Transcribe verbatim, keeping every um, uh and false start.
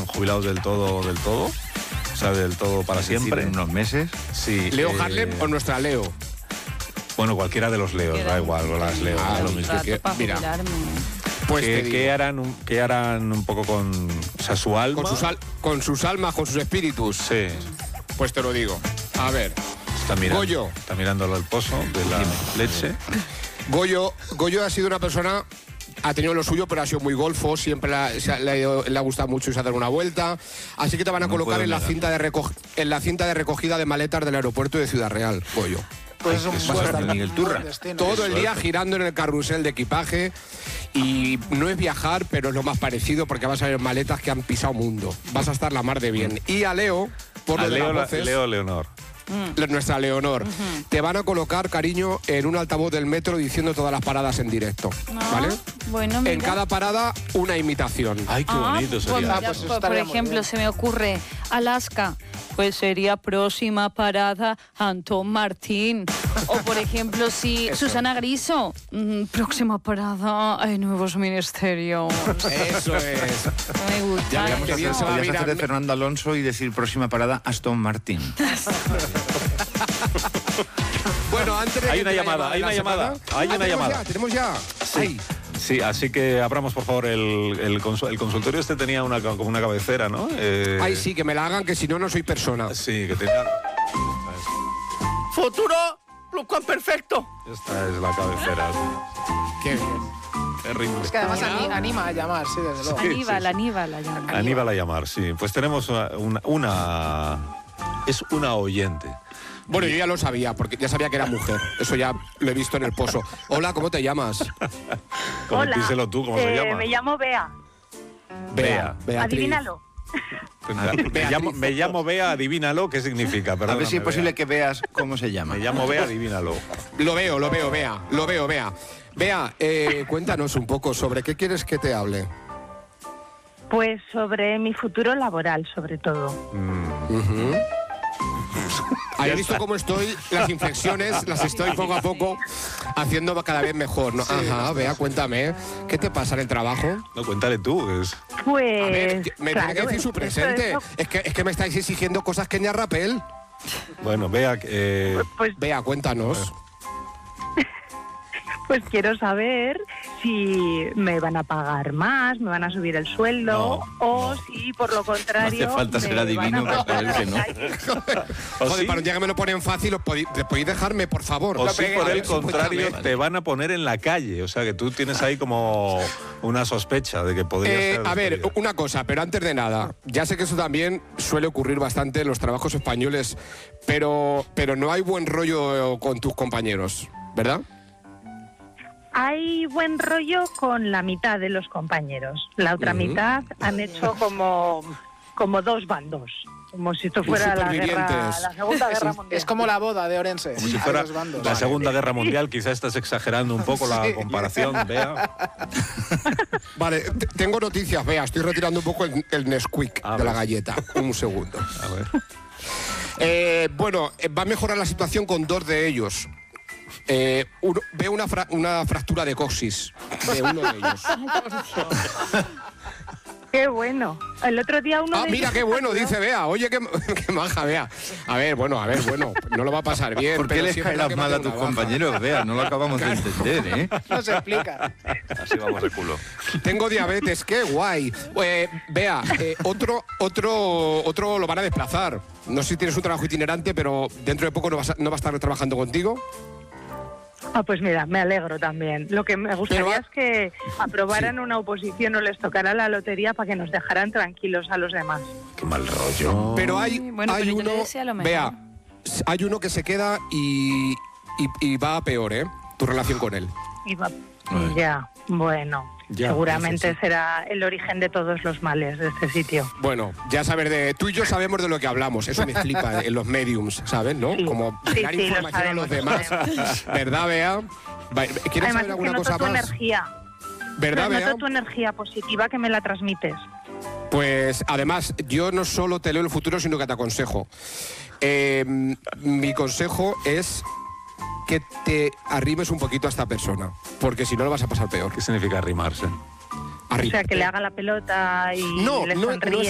jubilados del todo, del todo. O sea, del todo para Es siempre. decir, en unos meses. Sí. ¿Leo eh, Harlem o nuestra Leo? Bueno, cualquiera de los Leos, da igual, o las Leo, Ah, da lo un mismo. rato Que- pa' mira, jubilarme. Pues te ¿qué, digo, qué harán, un- qué harán un poco con, o sea, su alma? con, sus al- con sus almas, con sus espíritus. Sí, Pues te lo digo. A ver, está mirando, Goyo. está mirándolo el pozo de la leche. Goyo, Goyo ha sido una persona, ha tenido lo suyo, pero ha sido muy golfo, siempre le ha, se ha- le ha ido- le ha gustado mucho irse a dar una vuelta. Así que te van a No colocar puedo en la, negar. cinta de reco- en la cinta de recogida de maletas del aeropuerto de Ciudad Real, Goyo. Pues es un Eso buen, es de Miguel Turra. buen destino. Todo el día girando en el carrusel de equipaje y no es viajar, pero es lo más parecido porque vas a ver maletas que han pisado mundo. Vas a estar la mar de bien. Y a Leo, por A lo de Leo, las la- voces, Leo Leonor. la- nuestra Leonor, te van a colocar, cariño, en un altavoz del metro diciendo todas las paradas en directo, Ah, ¿vale? Bueno, En mira. cada parada una imitación. Ay, qué Ah, bonito pues sería. mira, Ah, pues eso por- por estaría muy ejemplo, bien. se me ocurre Alaska, pues sería próxima parada Antón Martín. O por ejemplo, si Susana Griso, mm, próxima parada hay nuevos ministerios. Eso es. Me gusta. Ya veremos eso. qué bien se va a Podrías mirar. hacer de Fernando Alonso y decir próxima parada Aston Martin. Bueno, antes de Hay que una entre la llamada, hay de una la llamada, semana- hay Ah, una tenemos llamada. ya, tenemos ya. Ay, Sí, así que abramos por favor el, el, consu- el consultorio. Este tenía una, como una cabecera, ¿no? Eh, ay, sí, que me la hagan, que si no, no soy persona. Sí, que tenía... Futuro, perfecto. Esta es la cabecera. Qué bien. Terrible. Es que además ani- anima a llamar, sí, desde luego. Aníbal, sí, sí. Aníbal, la llama. Aníbal a llamar, sí. Pues tenemos una, una, una- es una oyente. Bueno, yo ya lo sabía, porque ya sabía que era mujer. Eso ya lo he visto en el pozo. Hola, ¿cómo te llamas? Como Hola, díselo tú, ¿cómo se eh, llama? Me llamo Bea. Bea. Beatriz. Adivínalo. Me llamo, me llamo Bea, adivínalo, ¿qué significa? A ver si Perdóname, es posible Bea. que veas cómo se llama. Me llamo Bea, adivínalo. Lo veo, lo veo, Bea. Lo veo, Bea. Bea, eh, cuéntanos un poco sobre qué quieres que te hable. Pues sobre mi futuro laboral, sobre todo. Ujú. ¿Has visto cómo estoy? Las inflexiones las estoy poco a poco haciendo cada vez mejor, ¿no? Ajá, Bea, cuéntame. ¿Qué te pasa en el trabajo? No, cuéntale tú. Es... Pues. A ver, me claro, tiene que decir su eso- presente. eso- Es que, es que me estáis exigiendo cosas que ni a rapel. Bueno, Bea, eh, pues, Bea, cuéntanos. pues quiero saber si me van a pagar más, me van a subir el sueldo, No, o no. si por lo contrario. No hace falta me ser van a adivino para mandar saber que a no. la calle. ¿o Joder, sí? para un día que me lo ponen fácil, ¿os podéis, podéis dejarme, por favor? O sí, por A el ver, sí, contrario, cuéntame. te van a poner en la calle. O sea, que tú tienes ahí como una sospecha de que podría Eh, ser... a ver, despedida. una cosa, pero antes de nada, ya sé que eso también suele ocurrir bastante en los trabajos españoles, pero, pero no hay buen rollo con tus compañeros, ¿verdad? Hay buen rollo con la mitad de los compañeros. La otra Ujú. mitad han hecho como, como dos bandos. Como si esto fuera la, guerra, supervivientes. la Segunda Guerra Mundial. Es como la boda de Orense. Como si Hay fuera dos bandos. la Segunda Guerra Mundial, quizás estás exagerando un poco la Sí. comparación, Bea. Vale, t- tengo noticias, vea, estoy retirando un poco el, el Nesquik A de la ver. galleta. Un segundo. A ver. Eh, bueno, eh, va a mejorar la situación con dos de ellos. Eh, uno- veo una, fra- una fractura de coxis de uno de ellos. Qué bueno. El otro día uno Ah, de mira ellos qué bueno, salió- dice Bea. Oye, qué, qué maja, Bea. A ver, bueno, a ver, bueno, no lo va a pasar bien. ¿Por qué pero les sí es cae verdad las que va mal a tener tus una baja. compañeros? Vea, no lo acabamos de entender, ¿eh? No se explica. Así vamos de culo. Tengo diabetes, qué guay. Eh, Bea, eh, otro, otro, otro lo van a desplazar. No sé si tienes un trabajo itinerante, pero dentro de poco no, vas a- no va a estar trabajando contigo. Ah, pues mira, me alegro también. Lo que me gustaría Pero- es que aprobaran una oposición o les tocara la lotería para que nos dejaran tranquilos a los demás. Qué mal rollo. Pero hay, bueno, hay pero yo le uno, deseo lo mejor. Bea, hay uno que se queda y, y, y va a peor, ¿eh? Tu relación con él. Y va- Ay. Ya, bueno, Ya, seguramente sí, sí. será el origen de todos los males de este sitio. Bueno, ya sabes, de, tú y yo sabemos de lo que hablamos. Eso me flipa en los mediums, ¿sabes? ¿No? Sí. Como Sí, dar sí, lo información a los sabemos, lo demás. ¿Verdad, Bea? Va- ¿Quieres Además, saber es que alguna noto cosa tu más? energía. ¿Verdad, Bea? Noto tu energía positiva que me la transmites. Pues además, yo no solo te leo el futuro, sino que te aconsejo. Eh, mi consejo es que te arrimes un poquito a esta persona, porque si no lo vas a pasar peor. ¿Qué significa arrimarse? O sea, que le haga la pelota y No, le no- no sonríe. es